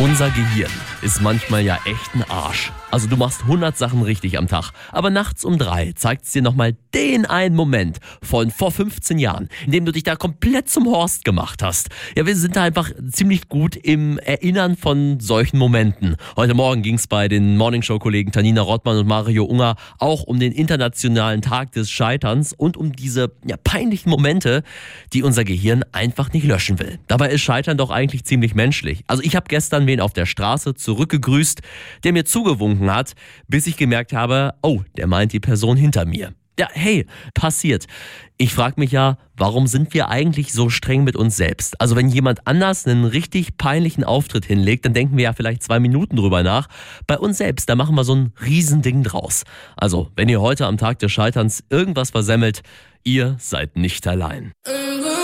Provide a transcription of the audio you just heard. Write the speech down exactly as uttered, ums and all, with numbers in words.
Unser Gehirn ist manchmal ja echt ein Arsch. Also du machst hundert Sachen richtig am Tag, aber nachts um drei zeigt es dir nochmal den einen Moment von vor fünfzehn Jahren, in dem du dich da komplett zum Horst gemacht hast. Ja, wir sind da einfach ziemlich gut im Erinnern von solchen Momenten. Heute Morgen ging es bei den Morningshow-Kollegen Tanina Rottmann und Mario Unger auch um den internationalen Tag des Scheiterns und um diese ja, peinlichen Momente, die unser Gehirn einfach nicht löschen will. Dabei ist Scheitern doch eigentlich ziemlich menschlich. Also ich habe gestern wen auf der Straße zurückgegrüßt, der mir zugewunken hat, bis ich gemerkt habe, oh, der meint die Person hinter mir. Ja, hey, passiert. Ich frage mich ja, warum sind wir eigentlich so streng mit uns selbst? Also wenn jemand anders einen richtig peinlichen Auftritt hinlegt, dann denken wir ja vielleicht zwei Minuten drüber nach. Bei uns selbst, da machen wir so ein Riesending draus. Also, wenn ihr heute am Tag des Scheiterns irgendwas versemmelt, ihr seid nicht allein.